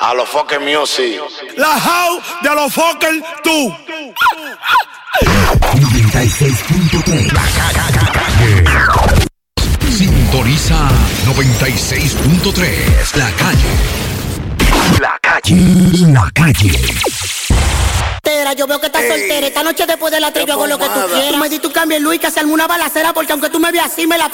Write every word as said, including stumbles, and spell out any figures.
A los fucking music. La house de los fucking tú. noventa y seis punto tres. La calle. Sintoniza noventa y seis punto tres. La calle. La calle. La calle. Yo veo que estás soltera. Esta noche después de la tres yo hago lo que tú quieras. Tú me di tu cambio en Luis que se armó una balacera porque aunque tú me veas así me la